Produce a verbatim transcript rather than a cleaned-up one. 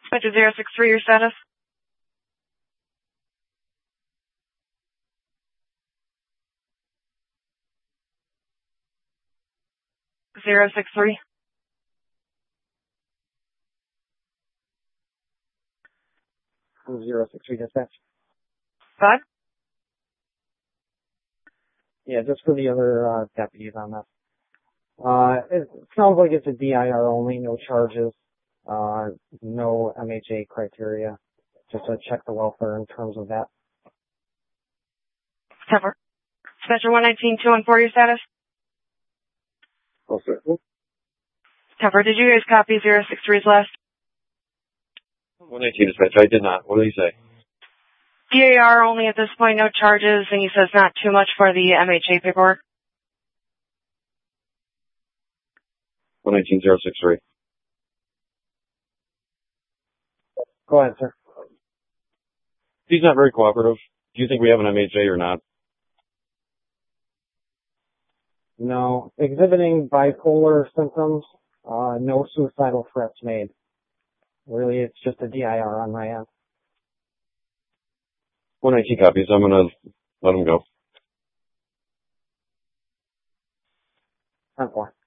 Spectre zero six three, your status? zero six three. zero six three dispatch. Five? Yeah, just for the other uh, deputies on that. Uh, it sounds like it's a D I R only, no charges, uh, no M H A criteria. Just to check the welfare in terms of that. Cover. Spectre one nineteen two one four, your status? All set. Cover. Did you guys copy zero six three's last? one nineteen dispatch. I did not. What did he say? D A R only at this point, no charges, and he says not too much for the M H A paperwork. one nineteen zero six three. Go ahead, sir. He's not very cooperative. Do you think we have an M H A or not? No. Exhibiting bipolar symptoms, uh, no suicidal threats made. Really, it's just a D I R on my end. one nineteen copies. I'm going to let him go. ten four.